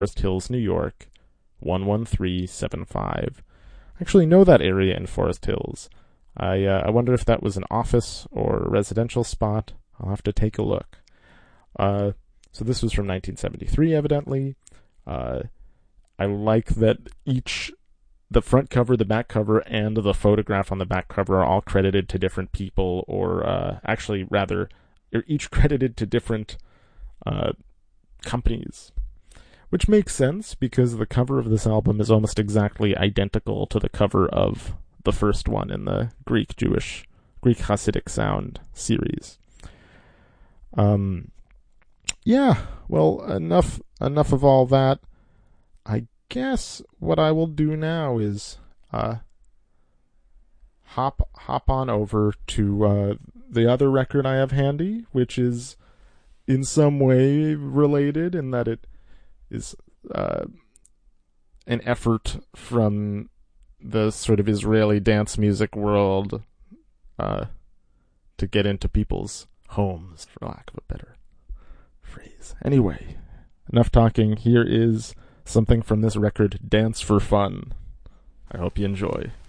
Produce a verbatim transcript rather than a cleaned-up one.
Forest Hills, New York, one one three seven five. I actually know that area in Forest Hills. I uh, I wonder if that was an office or a residential spot. I'll have to take a look. Uh, so this was from nineteen seventy-three, evidently. Uh, I like that each, the front cover, the back cover, and the photograph on the back cover are all credited to different people, or uh, actually, rather, they're each credited to different uh, companies. Which makes sense, because the cover of this album is almost exactly identical to the cover of the first one in the Greek Jewish, Greek Hasidic Sound series. Um, yeah, well, enough, enough of all that. I guess what I will do now is, uh, hop, hop on over to, uh, the other record I have handy, which is in some way related in that it is, uh, an effort from the sort of Israeli dance music world, uh, to get into people's homes, for lack of a better phrase. Anyway, enough talking. Here is something from this record, Dance for Fun. I hope you enjoy.